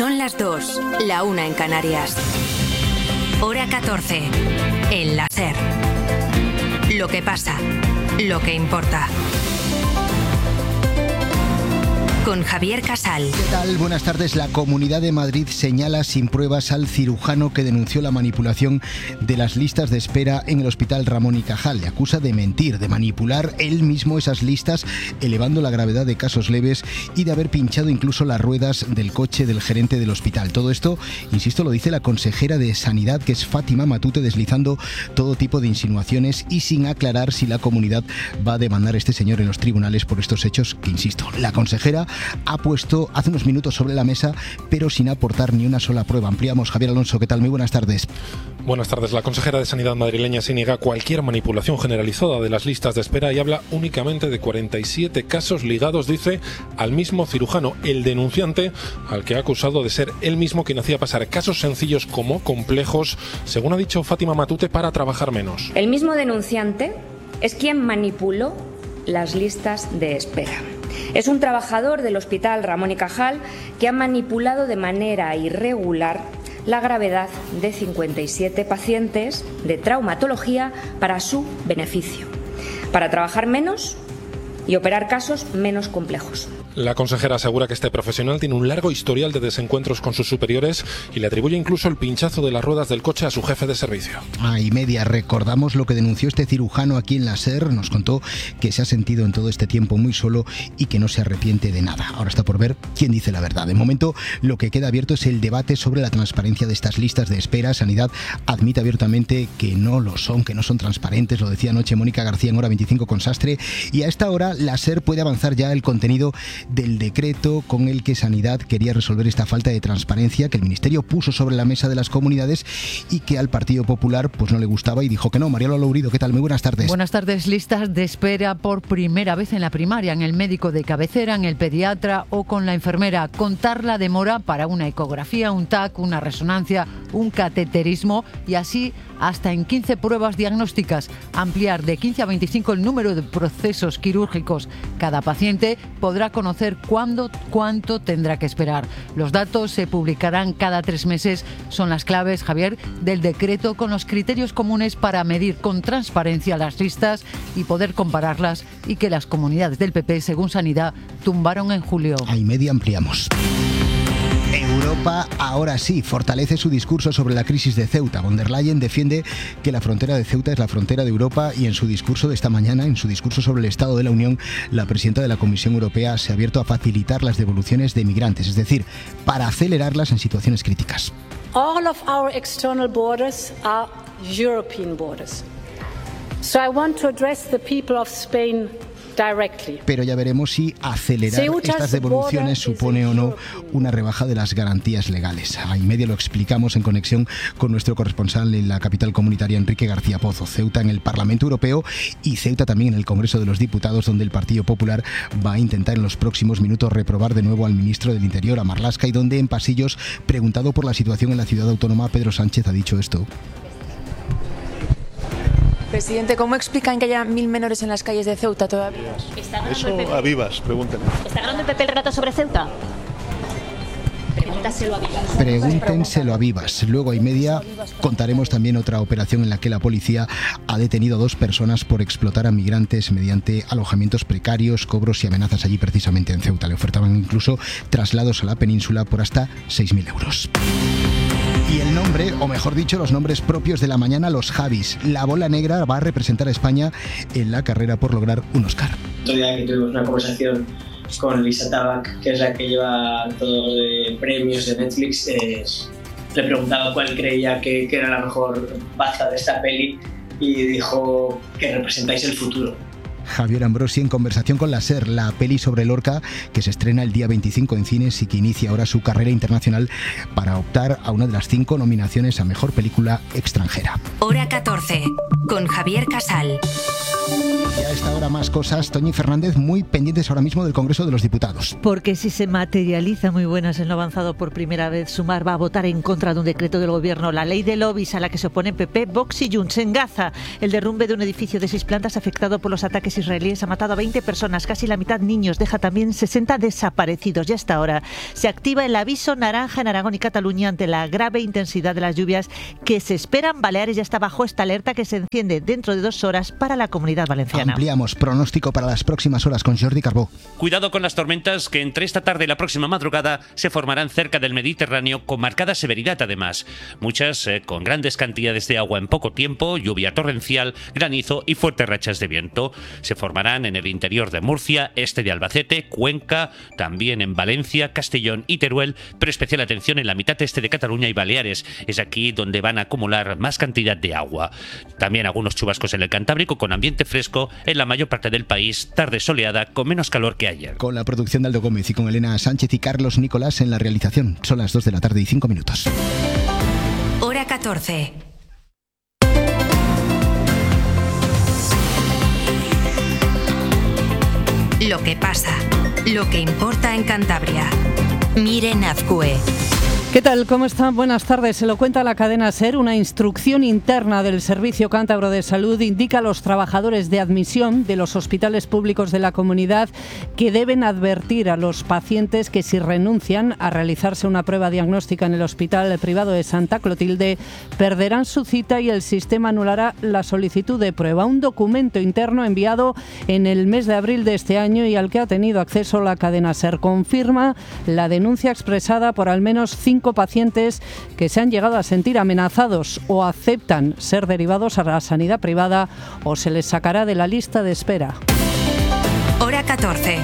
Son las 2, la 1 en Canarias. Hora 14, en la SER. Lo que pasa, lo que importa. Con Javier Casal. ¿Qué tal? Buenas tardes. La Comunidad de Madrid señala sin pruebas al cirujano que denunció la manipulación de las listas de espera en el Hospital Ramón y Cajal. Le acusa de mentir, de manipular él mismo esas listas, elevando la gravedad de casos leves y de haber pinchado incluso las ruedas del coche del gerente del hospital. Todo esto, insisto, lo dice la consejera de Sanidad, que es Fátima Matute, deslizando todo tipo de insinuaciones y sin aclarar si la comunidad va a demandar a este señor en los tribunales por estos hechos que, insisto, la consejera ha puesto hace unos minutos sobre la mesa, pero sin aportar ni una sola prueba. Ampliamos. Javier Alonso, ¿qué tal? Muy buenas tardes. Buenas tardes. La consejera de Sanidad madrileña se niega a cualquier manipulación generalizada de las listas de espera y habla únicamente de 47 casos ligados, dice, al mismo cirujano, el denunciante, al que ha acusado de ser él mismo quien hacía pasar casos sencillos como complejos, según ha dicho Fátima Matute, para trabajar menos. El mismo denunciante es quien manipuló las listas de espera. Es un trabajador del Hospital Ramón y Cajal que ha manipulado de manera irregular la gravedad de 57 pacientes de traumatología para su beneficio, para trabajar menos y operar casos menos complejos. La consejera asegura que este profesional tiene un largo historial de desencuentros con sus superiores y le atribuye incluso el pinchazo de las ruedas del coche a su jefe de servicio. Y media, recordamos lo que denunció este cirujano aquí en la SER. Nos contó que se ha sentido en todo este tiempo muy solo y que no se arrepiente de nada. Ahora está por ver quién dice la verdad. De momento, lo que queda abierto es el debate sobre la transparencia de estas listas de espera. Sanidad admite abiertamente que no lo son, que no son transparentes. Lo decía anoche Mónica García en Hora 25 con Sastre. Y a esta hora la SER puede avanzar ya el contenido del decreto con el que Sanidad quería resolver esta falta de transparencia que el Ministerio puso sobre la mesa de las comunidades y que al Partido Popular pues no le gustaba y dijo que no. Mariano Lourido, ¿qué tal? Muy buenas tardes. Buenas tardes. Listas de espera por primera vez en la primaria, en el médico de cabecera, en el pediatra o con la enfermera. Contar la demora para una ecografía, un TAC, una resonancia, un cateterismo y así hasta en 15 pruebas diagnósticas. Ampliar de 15 a 25 el número de procesos quirúrgicos. Cada paciente podrá conocer cuánto tendrá que esperar. Los datos se publicarán cada 3 meses. Son las claves, Javier, del decreto con los criterios comunes para medir con transparencia las listas y poder compararlas y que las comunidades del PP, según Sanidad, tumbaron en julio. Ahí media ampliamos. Europa ahora sí fortalece su discurso sobre la crisis de Ceuta. Von der Leyen defiende que la frontera de Ceuta es la frontera de Europa y en su discurso de esta mañana, en su discurso sobre el Estado de la Unión, la presidenta de la Comisión Europea se ha abierto a facilitar las devoluciones de migrantes, es decir, para acelerarlas en situaciones críticas. All of our external borders are European borders. So I want to address the people of Spain directly. Pero ya veremos si acelerar estas devoluciones supone o no una rebaja de las garantías legales. Ahí medio lo explicamos en conexión con nuestro corresponsal en la capital comunitaria, Enrique García Pozo. Ceuta en el Parlamento Europeo y Ceuta también en el Congreso de los Diputados, donde el Partido Popular va a intentar en los próximos minutos reprobar de nuevo al ministro del Interior, a Marlaska, y donde en pasillos, preguntado por la situación en la ciudad autónoma, Pedro Sánchez ha dicho esto. Presidente, ¿cómo explican que haya 1000 menores en las calles de Ceuta todavía? Eso a Vivas, pregúntenle. ¿Está ganando el PP el relato sobre Ceuta? Pregúntaselo a Vivas. Pregúntenselo a Vivas. Luego a y media contaremos también otra operación en la que la policía ha detenido a 2 personas por explotar a migrantes mediante alojamientos precarios, cobros y amenazas allí precisamente en Ceuta. Le ofertaban incluso traslados a la península por hasta 6.000 euros. Y el nombre, o mejor dicho, los nombres propios de la mañana, los Javis. La bola negra va a representar a España en la carrera por lograr un Oscar. Otro día que tuvimos una conversación con Lisa Tabak, que es la que lleva todo de premios de Netflix, le preguntaba cuál creía que era la mejor baza de esta peli y dijo que representáis el futuro. Javier Ambrosi en conversación con la SER, la peli sobre Lorca que se estrena el día 25 en cines y que inicia ahora su carrera internacional para optar a una de las 5 nominaciones a Mejor Película Extranjera. Hora 14, con Javier Casal. Y a esta hora más cosas. Toñi Fernández, muy pendientes ahora mismo del Congreso de los Diputados. Porque si se materializa, muy buenas, en lo avanzado por primera vez, Sumar va a votar en contra de un decreto del Gobierno, la ley de lobbies a la que se oponen PP, Vox y Junts. En Gaza, el derrumbe de un edificio de 6 plantas afectado por los ataques israelíes ha matado a 20 personas, casi la mitad niños, deja también 60 desaparecidos. Y hasta ahora se activa el aviso naranja en Aragón y Cataluña ante la grave intensidad de las lluvias que se esperan. Baleares ya está bajo esta alerta que se enciende dentro de 2 horas para la Comunidad Valenciana. Ampliamos pronóstico para las próximas horas con Jordi Carbó. Cuidado con las tormentas que entre esta tarde y la próxima madrugada se formarán cerca del Mediterráneo con marcada severidad además. Muchas con grandes cantidades de agua en poco tiempo, lluvia torrencial, granizo y fuertes rachas de viento. Se formarán en el interior de Murcia, este de Albacete, Cuenca, también en Valencia, Castellón y Teruel, pero especial atención en la mitad este de Cataluña y Baleares. Es aquí donde van a acumular más cantidad de agua. También algunos chubascos en el Cantábrico con ambiente fresco en la mayor parte del país, tarde soleada con menos calor que ayer. Con la producción de Aldo Gómez y con Elena Sánchez y Carlos Nicolás en la realización. Son las 2 de la tarde y 5 minutos. Hora 14. Lo que pasa, lo que importa en Cantabria. Miren Azcue. ¿Qué tal? ¿Cómo están? Buenas tardes. Se lo cuenta la cadena SER. Una instrucción interna del Servicio Cántabro de Salud indica a los trabajadores de admisión de los hospitales públicos de la comunidad que deben advertir a los pacientes que si renuncian a realizarse una prueba diagnóstica en el Hospital Privado de Santa Clotilde, perderán su cita y el sistema anulará la solicitud de prueba. Un documento interno enviado en el mes de abril de este año y al que ha tenido acceso la cadena SER confirma la denuncia expresada por al menos 5 pacientes que se han llegado a sentir amenazados o aceptan ser derivados a la sanidad privada o se les sacará de la lista de espera. Hora 14.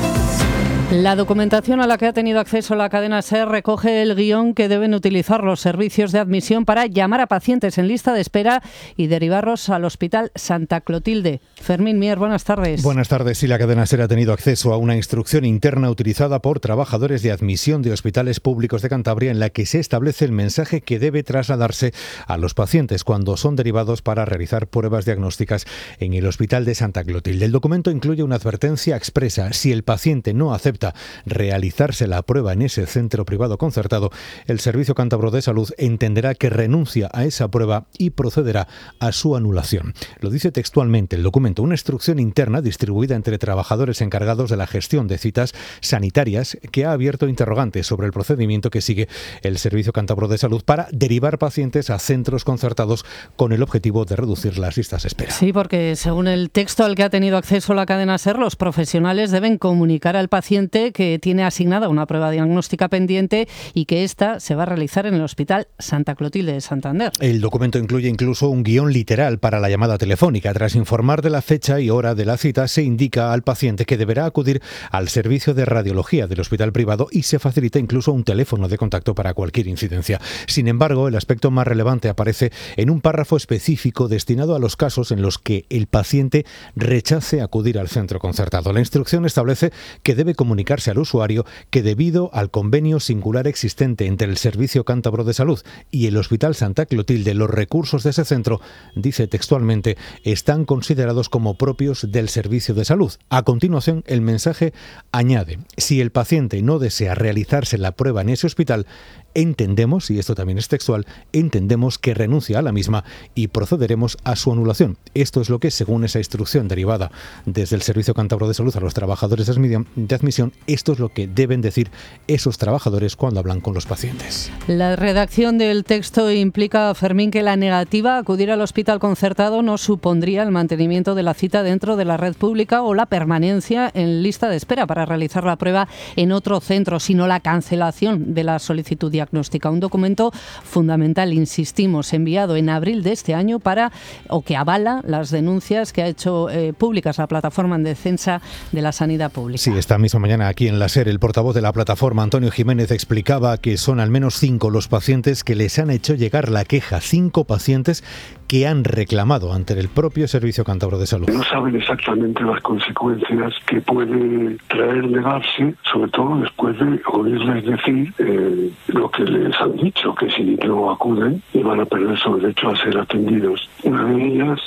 La documentación a la que ha tenido acceso la cadena SER recoge el guión que deben utilizar los servicios de admisión para llamar a pacientes en lista de espera y derivarlos al Hospital Santa Clotilde. Fermín Mier, buenas tardes. Buenas tardes. Sí, la cadena SER ha tenido acceso a una instrucción interna utilizada por trabajadores de admisión de hospitales públicos de Cantabria en la que se establece el mensaje que debe trasladarse a los pacientes cuando son derivados para realizar pruebas diagnósticas en el Hospital de Santa Clotilde. El documento incluye una advertencia expresa. Si el paciente no acepta realizarse la prueba en ese centro privado concertado, el Servicio Cántabro de Salud entenderá que renuncia a esa prueba y procederá a su anulación. Lo dice textualmente el documento, una instrucción interna distribuida entre trabajadores encargados de la gestión de citas sanitarias que ha abierto interrogantes sobre el procedimiento que sigue el Servicio Cántabro de Salud para derivar pacientes a centros concertados con el objetivo de reducir las listas de espera. Sí, porque según el texto al que ha tenido acceso la cadena SER, los profesionales deben comunicar al paciente que tiene asignada una prueba diagnóstica pendiente y que ésta se va a realizar en el Hospital Santa Clotilde de Santander. El documento incluye incluso un guión literal para la llamada telefónica. Tras informar de la fecha y hora de la cita, se indica al paciente que deberá acudir al servicio de radiología del hospital privado y se facilita incluso un teléfono de contacto para cualquier incidencia. Sin embargo, el aspecto más relevante aparece en un párrafo específico destinado a los casos en los que el paciente rechace acudir al centro concertado. La instrucción establece que debe comunicarse al usuario que debido al convenio singular existente entre el Servicio Cántabro de Salud y el Hospital Santa Clotilde, los recursos de ese centro, dice textualmente, están considerados como propios del servicio de salud. A continuación, el mensaje añade, si el paciente no desea realizarse la prueba en ese hospital, entendemos, y esto también es textual, entendemos que renuncia a la misma y procederemos a su anulación. Esto es lo que, según esa instrucción derivada desde el Servicio Cántabro de Salud a los trabajadores de admisión, esto es lo que deben decir esos trabajadores cuando hablan con los pacientes. La redacción del texto implica, Fermín, que la negativa a acudir al hospital concertado no supondría el mantenimiento de la cita dentro de la red pública o la permanencia en lista de espera para realizar la prueba en otro centro, sino la cancelación de la solicitud diagnóstica. Un documento fundamental, insistimos, enviado en abril de este año que avala las denuncias que ha hecho públicas la plataforma en defensa de la sanidad pública. Sí, esta misma mañana aquí en la SER, el portavoz de la plataforma, Antonio Jiménez, explicaba que son al menos 5 los pacientes que les han hecho llegar la queja. 5 pacientes que han reclamado ante el propio Servicio Cántabro de Salud. No saben exactamente las consecuencias que puede traer negarse, sobre todo después de oírles decir lo que les han dicho, que si no acuden van a perder su derecho a ser atendidos. Una de ellas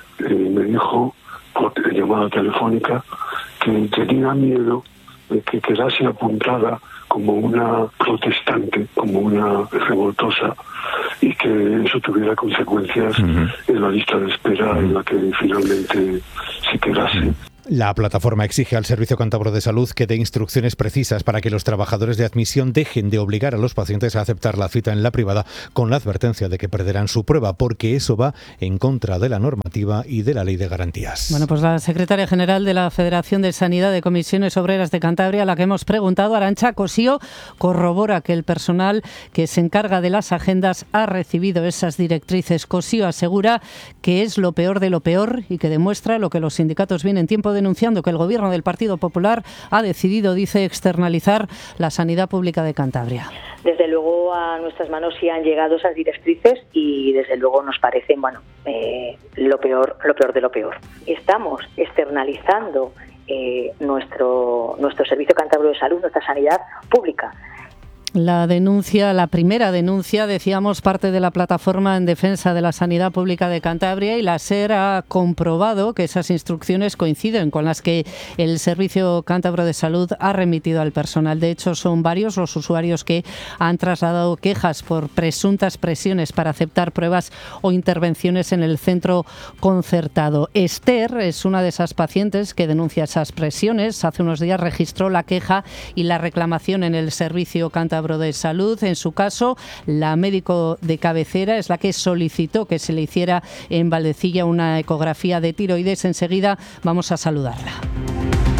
me dijo por llamada telefónica que tenía miedo de que quedase apuntada como una protestante, como una revoltosa y que eso tuviera consecuencias en la lista de espera en la que finalmente se quedase. La plataforma exige al Servicio Cántabro de Salud que dé instrucciones precisas para que los trabajadores de admisión dejen de obligar a los pacientes a aceptar la cita en la privada con la advertencia de que perderán su prueba, porque eso va en contra de la normativa y de la Ley de Garantías. Bueno, pues la secretaria general de la Federación de Sanidad de Comisiones Obreras de Cantabria, a la que hemos preguntado, Arantxa Cosío, corrobora que el personal que se encarga de las agendas ha recibido esas directrices. Cosío asegura que es lo peor de lo peor y que demuestra lo que los sindicatos vienen tiempo denunciando, que el Gobierno del Partido Popular ha decidido, dice, externalizar la sanidad pública de Cantabria. Desde luego a nuestras manos sí han llegado esas directrices y desde luego nos parecen, lo peor de lo peor. Estamos externalizando nuestro Servicio Cántabro de Salud, nuestra sanidad pública. La primera denuncia, decíamos, parte de la plataforma en defensa de la sanidad pública de Cantabria, y la SER ha comprobado que esas instrucciones coinciden con las que el Servicio Cántabro de Salud ha remitido al personal. De hecho, son varios los usuarios que han trasladado quejas por presuntas presiones para aceptar pruebas o intervenciones en el centro concertado. Esther es una de esas pacientes que denuncia esas presiones. Hace unos días registró la queja y la reclamación en el Servicio Cántabro de Salud. En su caso, la médico de cabecera es la que solicitó que se le hiciera en Valdecilla una ecografía de tiroides. Enseguida vamos a saludarla.